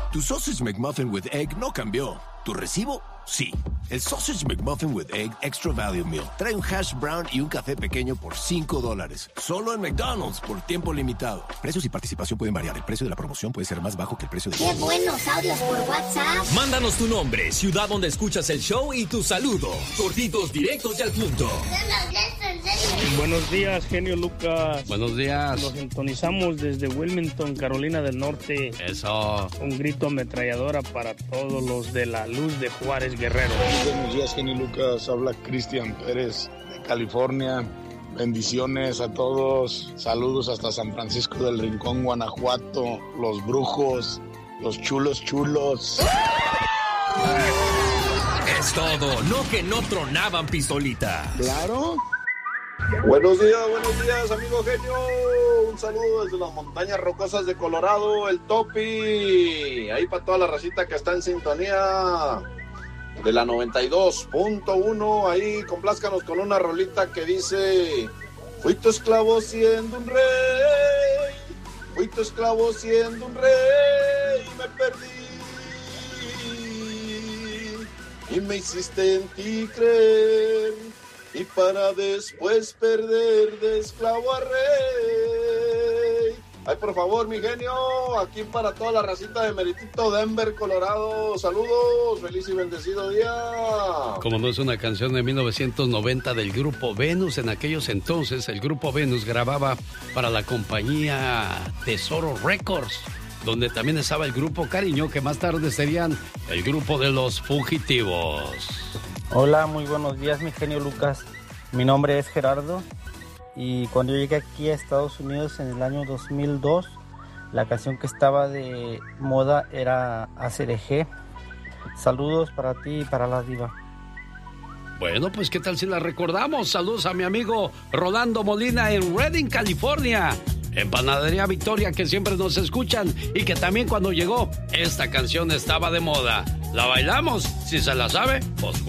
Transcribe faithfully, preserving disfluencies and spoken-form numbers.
Tu Sausage McMuffin with Egg no cambió. ¿Tu recibo? Sí. El Sausage McMuffin with Egg Extra Value Meal trae un hash brown y un café pequeño por cinco dólares. Solo en McDonald's por tiempo limitado. Precios y participación pueden variar. El precio de la promoción puede ser más bajo que el precio de... ¡Qué buenos audios por WhatsApp! Mándanos tu nombre, ciudad donde escuchas el show y tu saludo. Cortitos, directos y al punto. Buenos días, genio Lucas. Buenos días. Los sintonizamos desde Wilmington, Carolina del Norte. Eso. Un grito ametralladora para todos los de la Luz de Juárez Guerrero. Buenos días, genio Lucas. Habla Cristian Pérez de California. Bendiciones a todos. Saludos hasta San Francisco del Rincón, Guanajuato. Los brujos, los chulos chulos. Es todo, no que no tronaban pistolitas. Claro. Buenos días, buenos días, amigo genio. Un saludo desde las montañas rocosas de Colorado, el Topi. Ahí para toda la racita que está en sintonía de la noventa y dos punto uno. Ahí complázcanos con una rolita que dice: fui tu esclavo siendo un rey, fui tu esclavo siendo un rey, y me perdí y me hiciste en ti creer, y para después perder de esclavo a rey. Ay, por favor, mi genio, aquí para toda la racita de Meritito, Denver, Colorado. Saludos, feliz y bendecido día. Como no, es una canción de mil novecientos noventa del grupo Venus. En aquellos entonces, el grupo Venus grababa para la compañía Tesoro Records, donde también estaba el grupo Cariño, que más tarde serían el grupo de Los Fugitivos. Hola, muy buenos días, mi genio Lucas. Mi nombre es Gerardo y cuando yo llegué aquí a Estados Unidos en el año dos mil dos, la canción que estaba de moda era A C D G. Saludos para ti y para la diva. Bueno, pues ¿qué tal si la recordamos? Saludos a mi amigo Rolando Molina en Redding, California. En Panadería Victoria, que siempre nos escuchan y que también cuando llegó esta canción estaba de moda. ¿La bailamos? Si se la sabe, pues